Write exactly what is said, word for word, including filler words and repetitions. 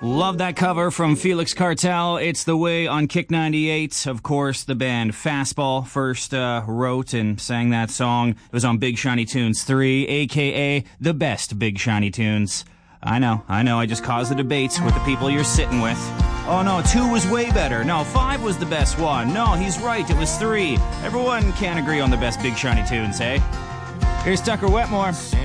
Love that cover from Felix Cartel. It's The Way on Kick ninety-eight. Of course, the band Fastball first uh, wrote and sang that song. It was on Big Shiny Tunes three, a k a the best Big Shiny Tunes. I know, I know, I just caused the debates with the people you're sitting with. Oh no, two was way better. No, five was the best one. No, he's right, it was three. Everyone can't agree on the best Big Shiny Tunes, hey? Here's Tucker Wetmore.